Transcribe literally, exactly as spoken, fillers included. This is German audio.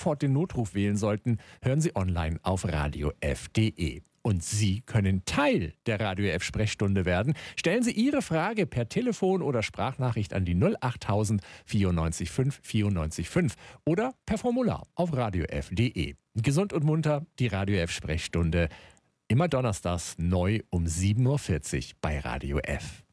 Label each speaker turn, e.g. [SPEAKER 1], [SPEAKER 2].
[SPEAKER 1] sofort den Notruf wählen sollten, hören Sie online auf radio f punkt de. Und Sie können Teil der Radio F Sprechstunde werden. Stellen Sie Ihre Frage per Telefon oder Sprachnachricht an die null achttausend vierundneunzig fünf vierundneunzig fünf oder per Formular auf radio f punkt de. Gesund und munter, die Radio F Sprechstunde. Immer donnerstags neu um sieben Uhr vierzig bei Radio F.